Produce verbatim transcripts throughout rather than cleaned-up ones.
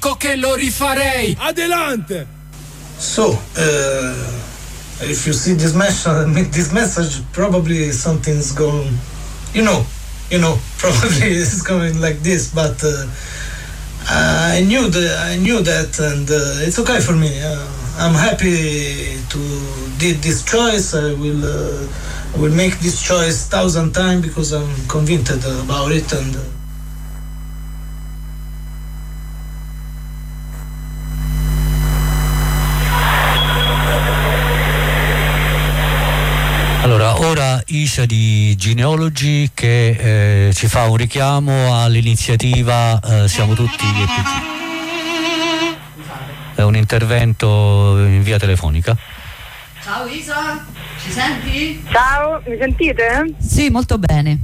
dico che lo rifarei. Adelante. So, uh, if you see this message, this message, probably something's going, you know, you know, probably it's going like this, but uh, I knew that, I knew that, and uh, it's okay for me. Uh, I'm happy to did this choice. I will, uh, I will make this choice thousand times because I'm convinced about it, and. Uh, Allora, ora Isha di Genealogy che eh, ci fa un richiamo all'iniziativa eh, Siamo tutti E P G. È un intervento in via telefonica. Ciao Isa, ci senti? Ciao, mi sentite? Sì, molto bene.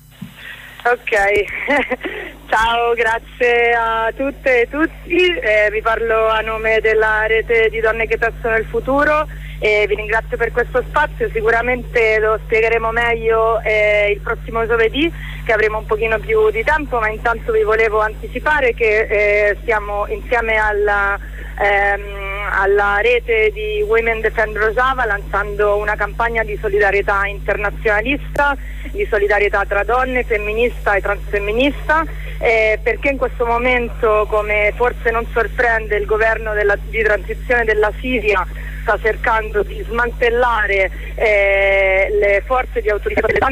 Ok, ciao, grazie a tutte e tutti, eh, vi parlo a nome della rete di donne che testano il futuro e vi ringrazio per questo spazio. Sicuramente lo spiegheremo meglio eh, il prossimo giovedì, che avremo un pochino più di tempo, ma intanto vi volevo anticipare che eh, stiamo insieme alla, ehm, alla rete di Women Defend Rojava lanciando una campagna di solidarietà internazionalista, di solidarietà tra donne, femminista e transfemminista, eh, perché in questo momento, come forse non sorprende, il governo della, di transizione della Siria sta cercando di smantellare eh, le forze di autorità delle donne